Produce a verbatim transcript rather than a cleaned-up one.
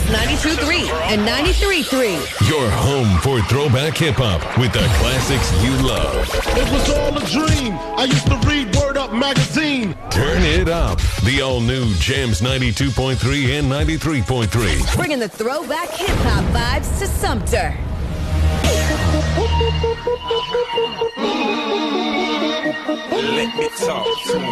Jams ninety-two point three and ninety-three point three. Your home for throwback hip-hop with the classics you love. It was all a dream. I used to read Word Up magazine. Turn it up. The all-new Jams ninety-two point three and ninety-three point three. Bringing the throwback hip-hop vibes to Sumter. Let me talk to